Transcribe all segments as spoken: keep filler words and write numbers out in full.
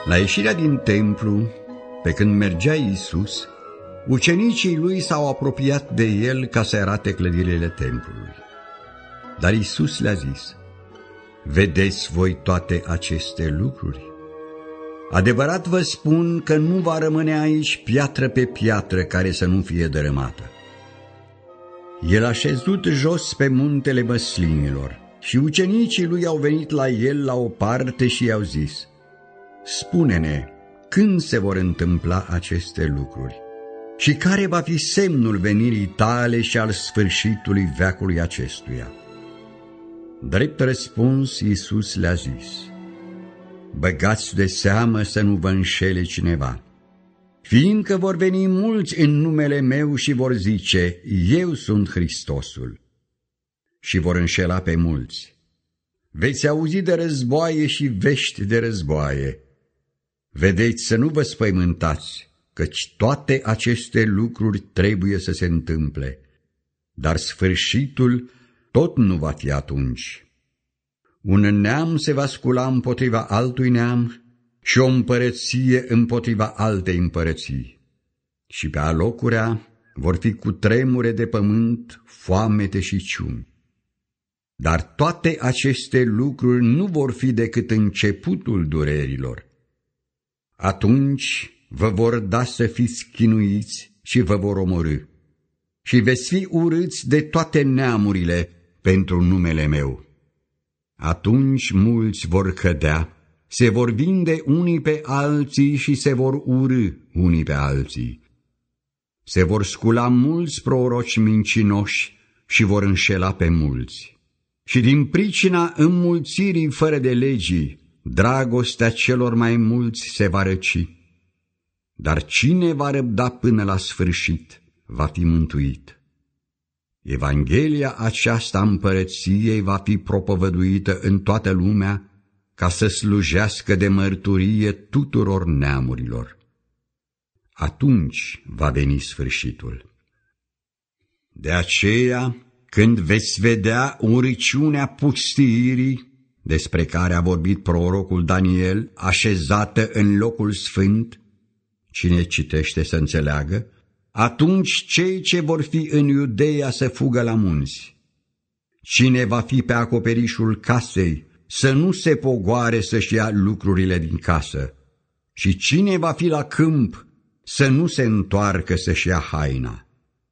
La ieșirea din templu, pe când mergea Iisus, ucenicii lui s-au apropiat de el ca să arate clădirile templului. Dar Iisus le-a zis: vedeți voi toate aceste lucruri? Adevărat vă spun că nu va rămâne aici piatră pe piatră care să nu fie dărâmată. El a șezut jos pe muntele Măslinilor și ucenicii lui au venit la el la o parte și i-au zis: spune-ne, când se vor întâmpla aceste lucruri și care va fi semnul venirii tale și al sfârșitului veacului acestuia? Drept răspuns, Iisus le-a zis: băgați de seamă să nu vă înșele cineva, fiindcă vor veni mulți în numele meu și vor zice: eu sunt Hristosul, și vor înșela pe mulți. Veți auzi de războaie și vești de războaie. Vedeți să nu vă spăimântați, căci toate aceste lucruri trebuie să se întâmple, dar sfârșitul tot nu va fi atunci. Un neam se va scula împotriva altui neam și o împărăție împotriva altei împărății. Și pe alocurea vor fi cutremure de pământ, foamete și ciumi. Dar toate aceste lucruri nu vor fi decât începutul durerilor. Atunci vă vor da să fiți chinuiți și vă vor omorî și veți fi urâți de toate neamurile pentru numele meu. Atunci mulți vor cădea, se vor vinde unii pe alții și se vor urî unii pe alții. Se vor scula mulți proroci mincinoși și vor înșela pe mulți. Și din pricina înmulțirii fără de legii, dragostea celor mai mulți se va răci. Dar cine va răbda până la sfârșit va fi mântuit. Evanghelia aceasta împărăției va fi propovăduită în toată lumea ca să slujească de mărturie tuturor neamurilor. Atunci va veni sfârșitul. De aceea, când veți vedea urăciunea pustiirii, despre care a vorbit prorocul Daniel, așezată în locul sfânt, cine citește să înțeleagă, atunci cei ce vor fi în Iudeea să fugă la munți. Cine va fi pe acoperișul casei, să nu se pogoare să-și ia lucrurile din casă, și cine va fi la câmp, să nu se întoarcă să-și ia haina.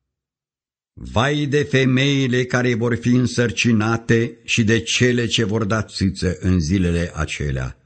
Vai de femeile care vor fi însărcinate și de cele ce vor da țâță în zilele acelea.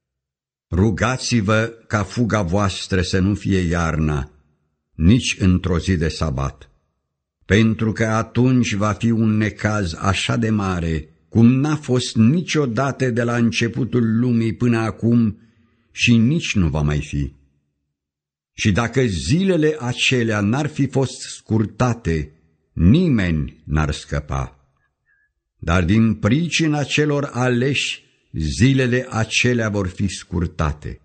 Rugați-vă ca fuga voastră să nu fie iarna, nici într-o zi de sabat, pentru că atunci va fi un necaz așa de mare, cum n-a fost niciodată de la începutul lumii până acum și nici nu va mai fi. Și dacă zilele acelea n-ar fi fost scurtate, nimeni n-ar scăpa. Dar din pricina celor aleși, zilele acelea vor fi scurtate.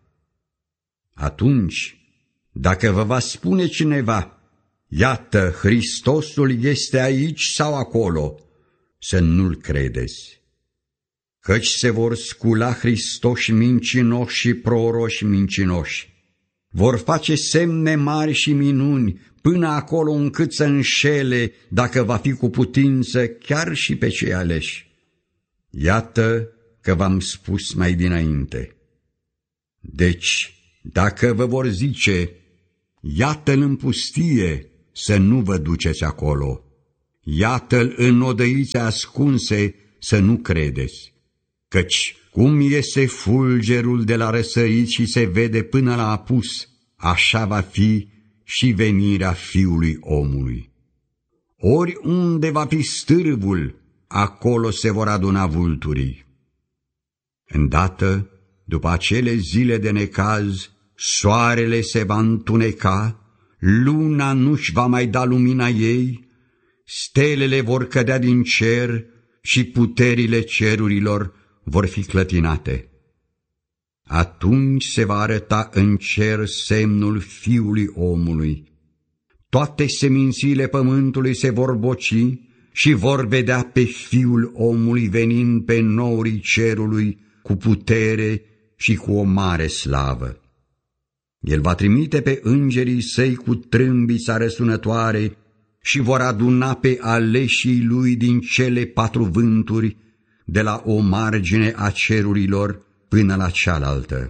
Atunci, dacă vă va spune cineva: iată, Hristosul este aici sau acolo, să nu-l credeți. Căci se vor scula Hristoși mincinoși și proroși mincinoși. Vor face semne mari și minuni, până acolo încât să înșele, dacă va fi cu putință, chiar și pe cei aleși. Iată că v-am spus mai dinainte. Deci, dacă vă vor zice: iată-l în pustie, să nu vă duceți acolo. Iată-l în odăițe ascunse, să nu credeți. Căci cum iese fulgerul de la răsărit și se vede până la apus, așa va fi și venirea Fiului omului. Oriunde va fi stârvul, acolo se vor aduna vulturii. Îndată, după acele zile de necaz, soarele se va întuneca, luna nu-și va mai da lumina ei, stelele vor cădea din cer și puterile cerurilor vor fi clătinate. Atunci se va arăta în cer semnul Fiului omului. Toate semințiile pământului se vor boci și vor vedea pe Fiul omului venind pe norii cerului cu putere și cu o mare slavă. El va trimite pe îngerii săi cu trâmbița răsunătoare și vor aduna pe aleșii lui din cele patru vânturi, de la o margine a cerurilor până la cealaltă.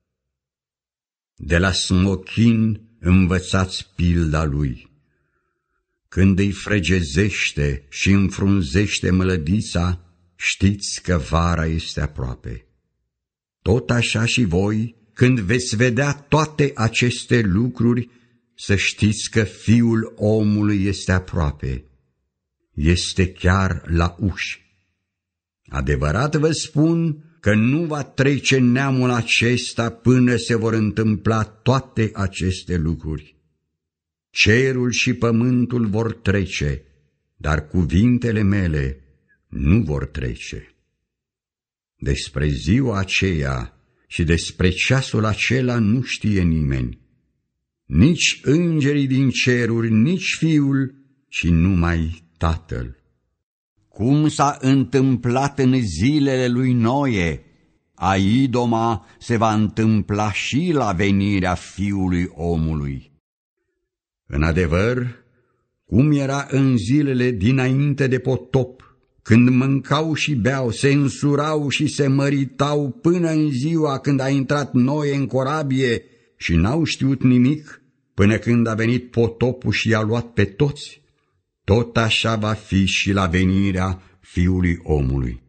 De la smochin învățați pilda lui. Când îi fregezește și înfrunzește mălădița, știți că vara este aproape. Tot așa și voi, când veți vedea toate aceste lucruri, să știți că Fiul omului este aproape. Este chiar la uși. Adevărat vă spun că nu va trece neamul acesta până se vor întâmpla toate aceste lucruri. Cerul și pământul vor trece, dar cuvintele mele nu vor trece. Despre ziua aceea și despre ceasul acela nu știe nimeni, nici îngerii din ceruri, nici Fiul, ci numai Tatăl. Cum s-a întâmplat în zilele lui Noe, a idoma se va întâmpla și la venirea Fiului omului. În adevăr, cum era în zilele dinainte de potop, când mâncau și beau, se însurau și se măritau până în ziua când a intrat Noe în corabie și n-au știut nimic, până când a venit potopul și i-a luat pe toți, tot așa va fi și la venirea Fiului omului.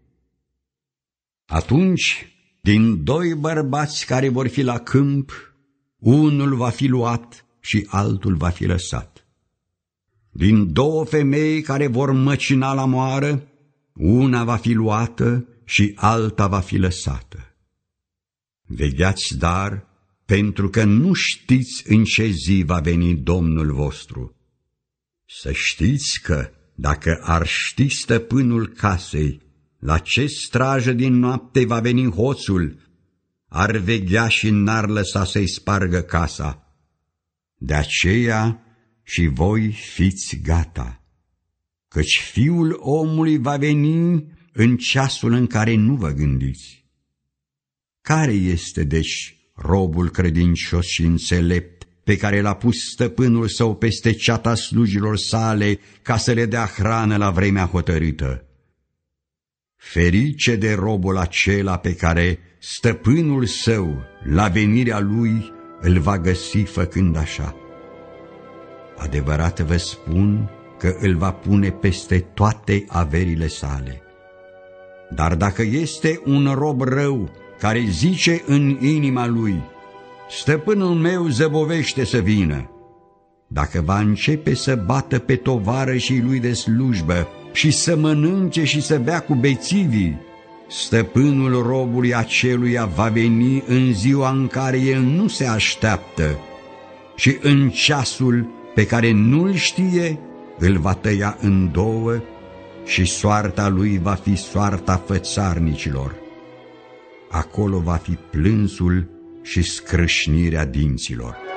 Atunci, din doi bărbați care vor fi la câmp, unul va fi luat și altul va fi lăsat. Din două femei care vor măcina la moară, una va fi luată și alta va fi lăsată. Vegheați dar, pentru că nu știți în ce zi va veni Domnul vostru. Să știți că, dacă ar ști stăpânul casei la ce strajă din noapte va veni hoțul, ar veghea și n-ar lăsa să-i spargă casa. De aceea și voi fiți gata, căci Fiul omului va veni în ceasul în care nu vă gândiți. Care este, deci, robul credincios și înțelept pe care l-a pus stăpânul său peste ceata slujilor sale ca să le dea hrană la vremea hotărâtă? Ferice de robul acela pe care stăpânul său, la venirea lui, îl va găsi făcând așa. Adevărat vă spun că îl va pune peste toate averile sale. Dar dacă este un rob rău care zice în inima lui, stăpânul meu zăbovește să vină, dacă va începe să bată pe tovarășii lui de slujbă și să mănânce și să bea cu bețivii, stăpânul robului aceluia va veni în ziua în care el nu se așteaptă și în ceasul pe care nu-l știe, îl va tăia în două și soarta lui va fi soarta fățarnicilor. Acolo va fi plânsul și scrâșnirea dinților.